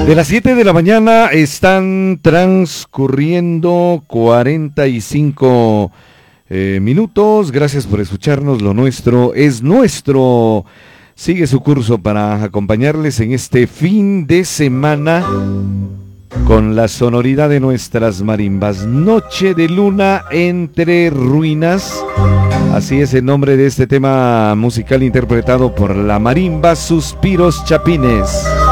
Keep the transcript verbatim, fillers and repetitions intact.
De las siete de la mañana están transcurriendo cuarenta y cinco eh, minutos. Gracias por escucharnos. Lo nuestro es nuestro. Sigue su curso para acompañarles en este fin de semana con la sonoridad de nuestras marimbas. Noche de luna entre ruinas. Así es el nombre de este tema musical interpretado por la marimba Suspiros Chapines.